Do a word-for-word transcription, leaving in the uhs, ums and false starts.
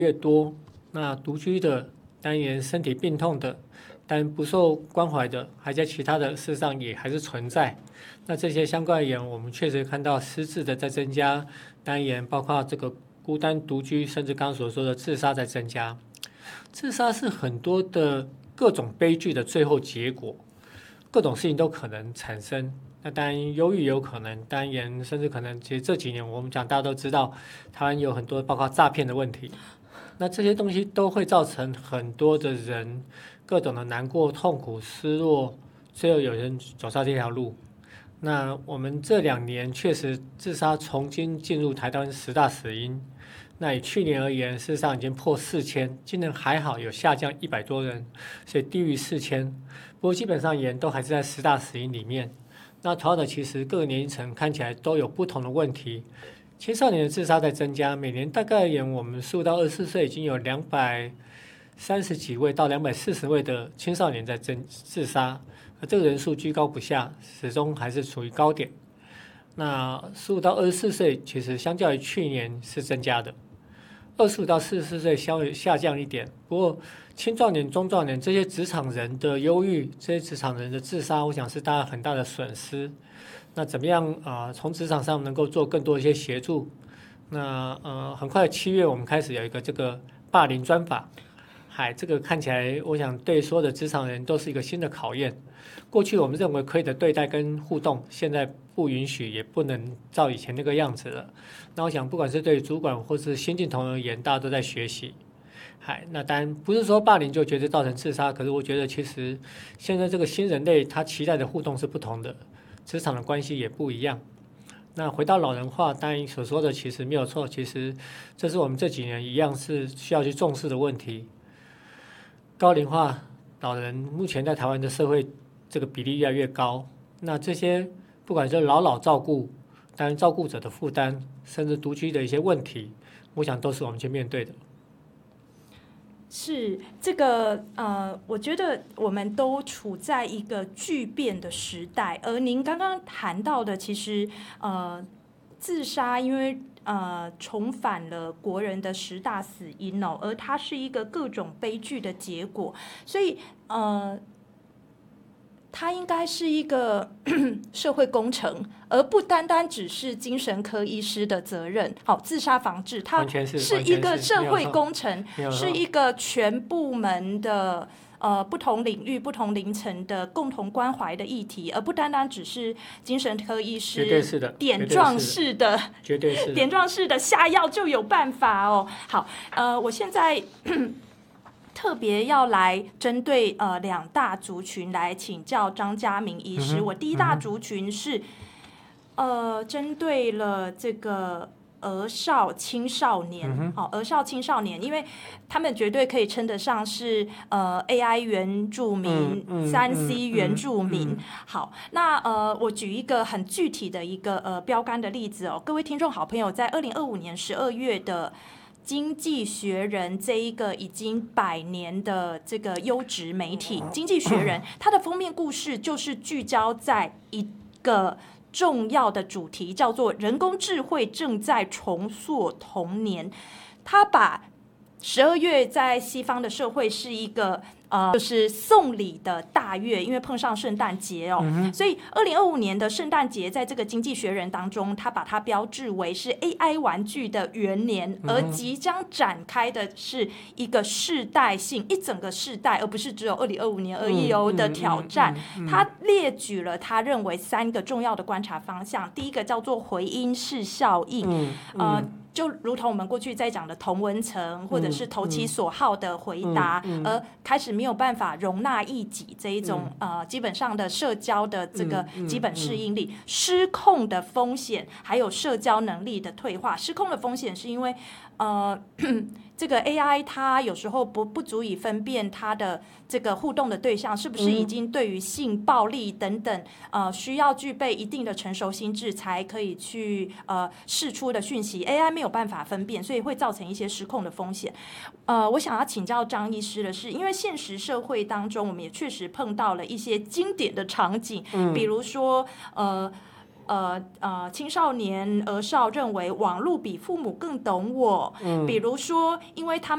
越多，那独居的、单言身体病痛的、但不受关怀的，还在其他的事实上也还是存在。那这些相关而言，我们确实看到失智的在增加，单言包括这个孤单独居，甚至刚刚所说的自杀在增加。自杀是很多的各种悲剧的最后结果，各种事情都可能产生。那当然，忧郁也有可能，单言甚至可能，其实这几年我们讲大家都知道，台湾有很多包括诈骗的问题。那这些东西都会造成很多的人各种的难过、痛苦、失落，最后有人走上这条路。那我们这两年确实自杀重新进入台湾十大死因。那以去年而言，事实上已经破四千，今年还好有下降一百多人，所以低于四千。不过基本上言都还是在十大死因里面。那同样的，其实各个年龄层看起来都有不同的问题。青少年的自杀在增加，每年大概而言，我们十五到二十四岁已经有两百三十几位到两百四十位的青少年在增自杀，而这个人数居高不下，始终还是处于高点。那十五到二十四岁其实相较于去年是增加的，二十五到四十四岁稍微下降一点。不过青壮年、中壮年这些职场人的忧郁，这些职场人的自杀，我想是大家很大的损失。那怎么样啊、呃？从职场上能够做更多一些协助。那呃，很快七月我们开始有一个这个霸凌专法，嗨，这个看起来我想对所有的职场人都是一个新的考验。过去我们认为可以的对待跟互动，现在不允许，也不能照以前那个样子了。那我想不管是对主管或是新进同仁而言，大家都在学习。嗨，那当然不是说霸凌就绝对造成自杀，可是我觉得其实现在这个新人类他期待的互动是不同的，职场的关系也不一样。那回到老人化，当然所说的其实没有错，其实这是我们这几年一样是需要去重视的问题。高龄化老人目前在台湾的社会这个比例越来越高，那这些不管是老老照顾，当然照顾者的负担，甚至独居的一些问题，我想都是我们去面对的。 是这个呃，我觉得我们都处在一个巨变的时代，而您刚刚谈到的，其实呃，自杀因为呃重返了国人的十大死因哦，而它是一个各种悲剧的结果，所以呃。它应该是一个社会工程，而不单单只是精神科医师的责任。好，自杀防治它是一个社会工程，是一个全部门的呃不同领域、不同龄层的共同关怀的议题，而不单单只是精神科医师点状式的、 绝对是的点状式的下药就有办法哦。好，呃，我现在。特别要来针对呃两大族群来请教张家明医师。嗯、我第一大族群是，呃，针对了这个儿少青少年，嗯、哦，儿少青少年，因为他们绝对可以称得上是呃 A I 原住民、三 C 原住民。好，那呃，我举一个很具体的一个呃标杆的例子哦，各位听众好朋友，在二零二五年十二月的。经济学人这一个已经百年的这个优质媒体，经济学人它的封面故事就是聚焦在一个重要的主题，叫做人工智慧正在重塑童年。他把十二月在西方的社会是一个呃，就是送礼的大月，因为碰上圣诞节哦，嗯、所以二零二五年的圣诞节，在这个经济学人当中，他把它标志为是 A I 玩具的元年，嗯、而即将展开的是一个世代性，一整个世代，而不是只有二零二五年而已哦的挑战。嗯嗯嗯嗯、他列举了他认为三个重要的观察方向，第一个叫做回音式效应，嗯嗯、呃。就如同我们过去在讲的同温层，或者是投其所好的回答，嗯嗯、而开始没有办法容纳异己这一种、嗯、呃基本上的社交的这个基本适应力，嗯嗯嗯、失控的风险，还有社交能力的退化。失控的风险是因为呃。这个 A I 它有时候不不足以分辨它的这个互动的对象是不是已经对于性暴力等等呃需要具备一定的成熟心智才可以去呃释出的讯息 ，A I 没有办法分辨，所以会造成一些失控的风险。呃，我想要请教张医师的是，因为现实社会当中，我们也确实碰到了一些经典的场景，嗯、比如说呃。呃呃，青少年、儿少认为网络比父母更懂我，嗯、比如说，因为他们。